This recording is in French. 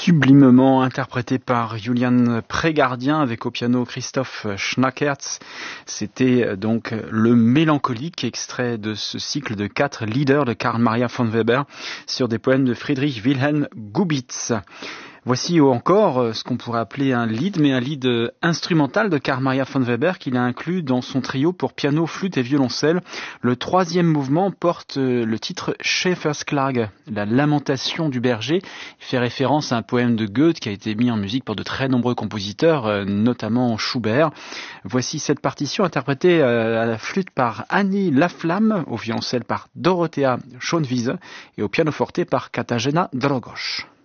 Sublimement interprété par Julian Prégardien avec au piano Christoph Schnackertz. C'était donc le mélancolique extrait de ce cycle de 4 lieder de Karl Maria von Weber sur des poèmes de Friedrich Wilhelm Gubitz. Voici encore ce qu'on pourrait appeler un lied, mais un lied instrumental de Karl Maria von Weber qu'il a inclus dans son trio pour piano, flûte et violoncelle. Le 3e mouvement porte le titre Schäfersklage, la lamentation du berger. Il fait référence à un poème de Goethe qui a été mis en musique par de très nombreux compositeurs, notamment Schubert. Voici cette partition interprétée à la flûte par Annie Laflamme, au violoncelle par Dorothea Schönwiese et au pianoforte par Katarzyna Drogos.